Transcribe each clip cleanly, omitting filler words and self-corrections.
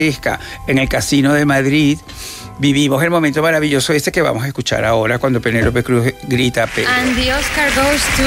en el Casino de Madrid, vivimos el momento maravilloso este que vamos a escuchar ahora cuando Penélope Cruz grita Pedro. And the Oscar goes to...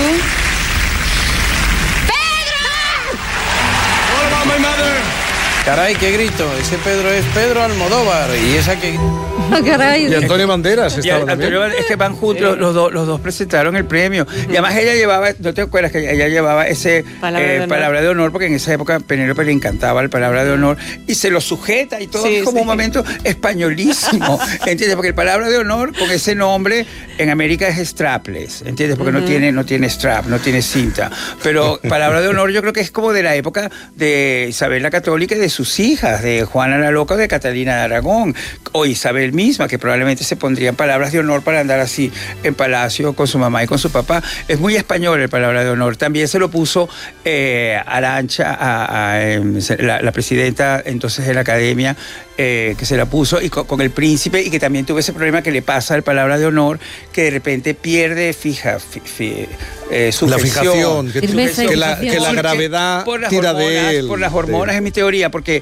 Caray, qué grito. Ese Pedro es Pedro Almodóvar. Y esa que... Caray. Y Antonio Banderas estaba también. Es que van juntos, los dos presentaron el premio. Y además ella llevaba, ¿no te acuerdas que ella llevaba ese palabra de honor? Porque en esa época a Penélope le encantaba el palabra de honor y se lo sujeta y todo, es como un momento españolísimo, ¿entiendes? Porque el palabra de honor con ese nombre en América es strapless, ¿entiendes? Porque no tiene strap, no tiene cinta. Pero palabra de honor yo creo que es como de la época de Isabel la Católica y de sus hijas, de Juana la Loca o de Catalina de Aragón, o Isabel misma, que probablemente se pondrían palabras de honor para andar así en palacio con su mamá y con su papá. Es muy español el palabra de honor. También se lo puso Arantxa, la presidenta entonces de la academia, que se la puso, y con el príncipe, y que también tuvo ese problema que le pasa al palabra de honor, que de repente pierde su la fijación, que la porque gravedad tira de él. Por las hormonas, es mi teoría, porque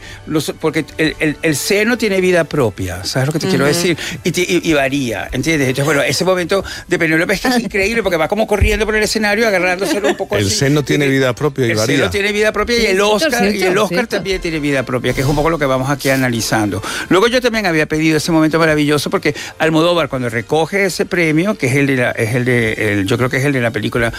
el seno tiene vida propia, ¿sabes lo que te quiero decir? Y varía, ¿entiendes? Entonces, bueno, ese momento de Penélope es que es increíble, porque va como corriendo por el escenario, agarrándoselo un poco el así. seno tiene vida propia y varía. El seno tiene vida propia y el Oscar también tiene vida propia, que es un poco lo que vamos aquí analizando. Luego yo también había pedido ese momento maravilloso, porque Almodóvar, cuando recoge ese premio, que es yo creo que es el de la película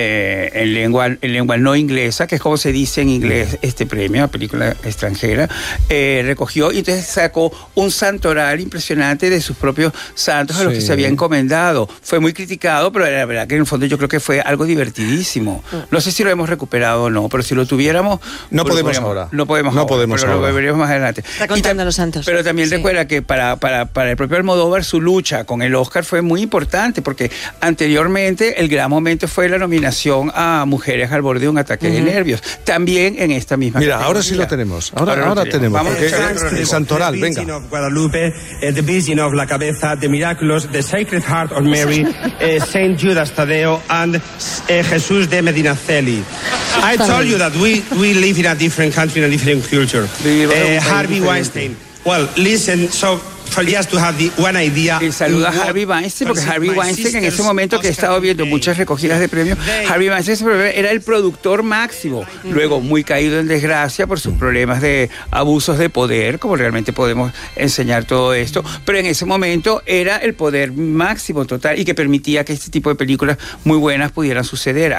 en lengua no inglesa, que es como se dice en inglés este premio, película extranjera, recogió y entonces sacó un santoral impresionante de sus propios santos a los que se había encomendado. Fue muy criticado, pero la verdad que en el fondo yo creo que fue algo divertidísimo. No sé si lo hemos recuperado o no, pero si lo tuviéramos... No podemos ahora. No podemos ahora. Lo veremos más adelante. Está contando los santos. Pero también recuerda que para el propio Almodóvar su lucha con el Oscar fue muy importante, porque anteriormente el gran momento fue la nominación a Mujeres al borde de un ataque de nervios. También en esta misma Mira, categoría. ahora sí lo tenemos. Ahora tenemos. Vamos el santoral, venga. The Virgin of Guadalupe, The Virgin of la Cabeza, The Miraculous, The Sacred Heart of Mary, Saint Judas Tadeo, and Jesús de Medinaceli. I told you that we live in a different country, in a different culture. Harvey Weinstein. Well, listen, so for just to have one idea. Y saluda a Harvey Weinstein, porque Harvey Weinstein en ese momento que he estado viendo muchas recogidas de premios, Harvey Weinstein era el productor máximo, luego muy caído en desgracia por sus problemas de abusos de poder, como realmente podemos enseñar todo esto, pero en ese momento era el poder máximo total y que permitía que este tipo de películas muy buenas pudieran suceder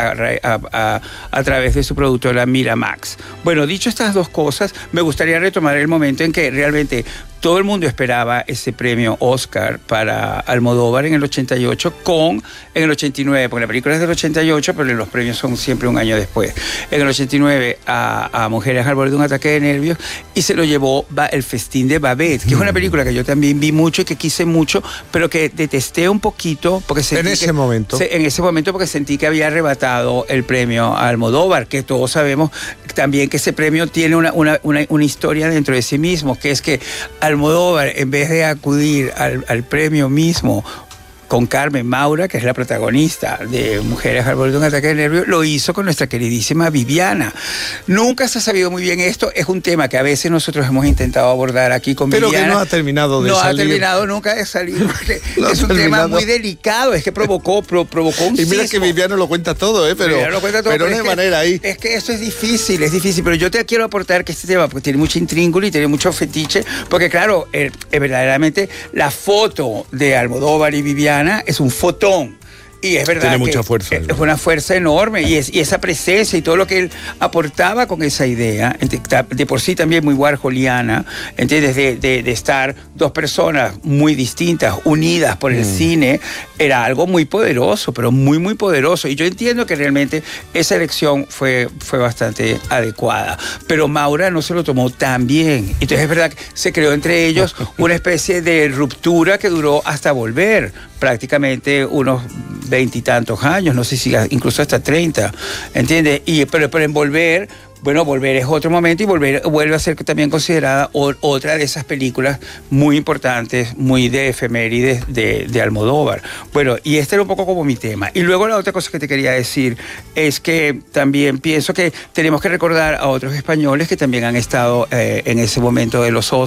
a través de su productora Miramax. Bueno, dicho estas dos cosas, me gustaría retomar el momento en que realmente todo el mundo esperaba ese premio Oscar para Almodóvar en el 88 en el 89, porque la película es del 88, pero los premios son siempre un año después. En el 89 a Mujeres al borde de un ataque de nervios, y se lo llevó El festín de Babette, que es una película que yo también vi mucho y que quise mucho, pero que detesté un poquito porque en ese momento porque sentí que había arrebatado el premio a Almodóvar, que todos sabemos también que ese premio tiene una historia dentro de sí mismo, que es que Almodóvar, en vez de acudir al premio mismo con Carmen Maura, que es la protagonista de Mujeres al borde de un ataque de nervios, lo hizo con nuestra queridísima Viviana. Nunca se ha sabido muy bien esto, es un tema que a veces nosotros hemos intentado abordar aquí con Viviana. Pero que no ha terminado de salir. No ha terminado nunca de salir, porque es un tema muy delicado, es que provocó un Y mira que Viviana lo cuenta todo, pero no hay manera ahí. Es que eso es difícil, pero yo te quiero aportar que este tema, porque tiene mucho intríngulo y tiene mucho fetiche, porque claro, verdaderamente la foto de Almodóvar y Viviana es un fotón. Y es verdad, tiene mucha fuerza. Es una fuerza enorme, y esa presencia y todo lo que él aportaba con esa idea, de por sí también muy warholiana, ¿entiendes? De estar dos personas muy distintas, unidas por el cine, era algo muy poderoso, pero muy, muy poderoso. Y yo entiendo que realmente esa elección fue bastante adecuada. Pero Maura no se lo tomó tan bien. Entonces es verdad que se creó entre ellos una especie de ruptura que duró hasta volver, prácticamente unos 20 y tantos años, no sé si incluso hasta 30, ¿entiendes? Pero en volver, bueno, volver es otro momento, y vuelve a ser también considerada otra de esas películas muy importantes, muy de efemérides de Almodóvar. Bueno, y este era un poco como mi tema. Y luego la otra cosa que te quería decir es que también pienso que tenemos que recordar a otros españoles que también han estado en ese momento de los Oscars.